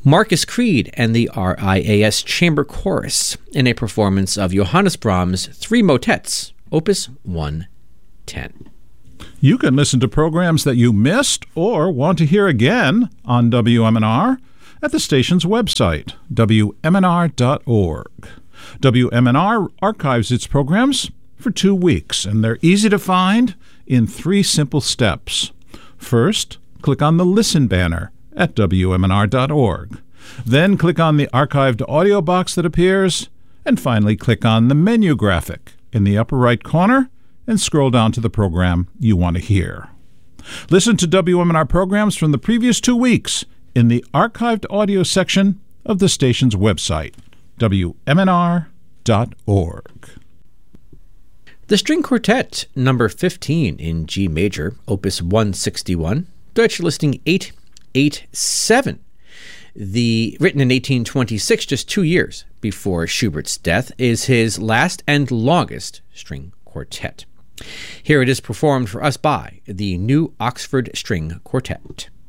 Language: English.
Marcus Creed and the RIAS Chamber Chorus in a performance of Johannes Brahms' three motets, Opus 110. You can listen to programs that you missed or want to hear again on WMNR at the station's website, WMNR.org. WMNR archives its programs for 2 weeks, and they're easy to find in 3 simple steps. First, click on the Listen banner at WMNR.org. Then click on the archived audio box that appears, and finally click on the menu graphic in the upper right corner and scroll down to the program you want to hear. Listen to WMNR programs from the previous 2 weeks in the archived audio section of the station's website, WMNR.org. The String Quartet, number 15 in G major, Opus 161, Deutsche Listing 887. Written in 1826, just 2 years before Schubert's death, is his last and longest string quartet. Here it is performed for us by the New Oxford String Quartet.